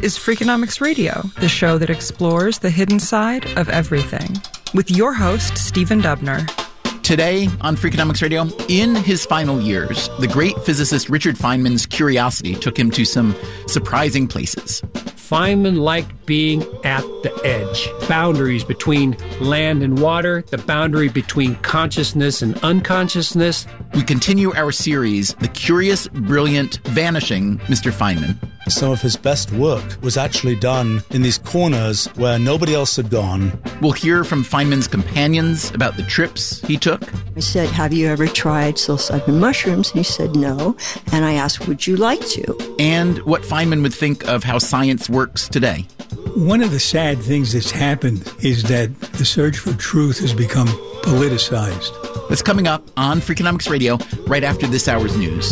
is Freakonomics Radio, the show that explores the hidden side of everything. With your host, Stephen Dubner. Today on Freakonomics Radio, in his final years, the great physicist Richard Feynman's curiosity took him to some surprising places. Feynman liked being at the edge. Boundaries between land and water, the boundary between consciousness and unconsciousness. We continue our series, The Curious, Brilliant, Vanishing Mr. Feynman. Some of his best work was actually done in these corners where nobody else had gone. We'll hear from Feynman's companions about the trips he took. I said, have you ever tried psilocybin mushrooms? And he said, no. And I asked, would you like to? And what Feynman would think of how science works today. One of the sad things that's happened is that the search for truth has become politicized. That's coming up on Freakonomics Radio right after this hour's news.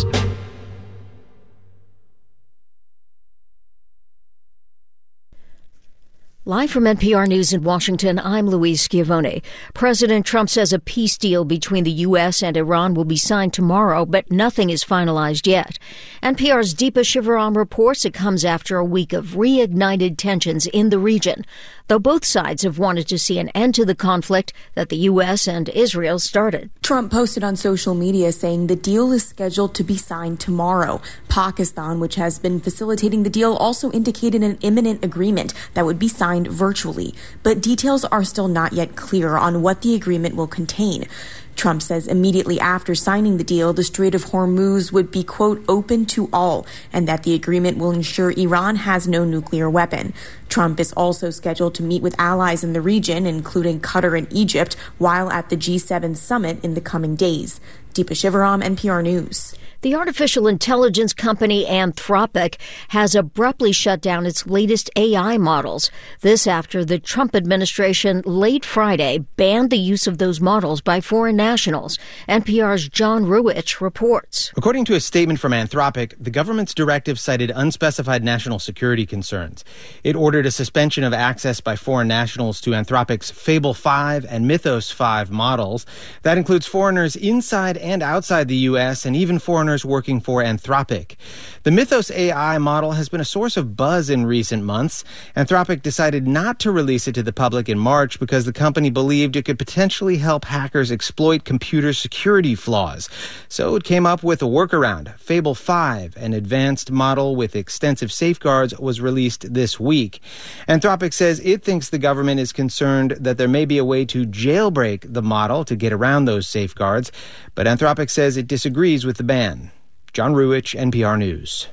Live from NPR News in Washington, I'm Louise Schiavone. President Trump says a peace deal between the U.S. and Iran will be signed tomorrow, but nothing is finalized yet. NPR's Deepa Shivaram reports it comes after a week of reignited tensions in the region, though both sides have wanted to see an end to the conflict that the U.S. and Israel started. Trump posted on social media saying the deal is scheduled to be signed tomorrow. Pakistan, which has been facilitating the deal, also indicated an imminent agreement that would be signed virtually, but details are still not yet clear on what the agreement will contain. Trump says immediately after signing the deal, the Strait of Hormuz would be, quote, open to all, and that the agreement will ensure Iran has no nuclear weapon. Trump is also scheduled to meet with allies in the region, including Qatar and Egypt, while at the G7 summit in the coming days. Deepa Shivaram, NPR News. The artificial intelligence company Anthropic has abruptly shut down its latest AI models. This after the Trump administration late Friday banned the use of those models by foreign nationals. NPR's John Ruwitch reports. According to a statement from Anthropic, the government's directive cited unspecified national security concerns. It ordered a suspension of access by foreign nationals to Anthropic's Fable 5 and Mythos 5 models. That includes foreigners inside and outside the U.S. and even foreigners working for Anthropic. The Mythos AI model has been a source of buzz in recent months. Anthropic decided not to release it to the public in March because the company believed it could potentially help hackers exploit computer security flaws. So it came up with a workaround. Fable 5, an advanced model with extensive safeguards, was released this week. Anthropic says it thinks the government is concerned that there may be a way to jailbreak the model to get around those safeguards, but Anthropic says it disagrees with the ban. John Ruwitch, NPR News.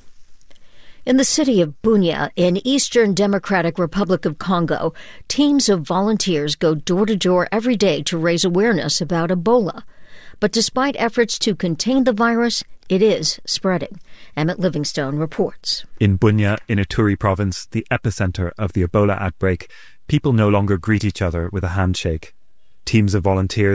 In the city of Bunia, in Eastern Democratic Republic of Congo, teams of volunteers go door to door every day to raise awareness about Ebola. But despite efforts to contain the virus, it is spreading. Emmett Livingstone reports. In Bunia, in Ituri province, the epicenter of the Ebola outbreak, people no longer greet each other with a handshake. Teams of volunteers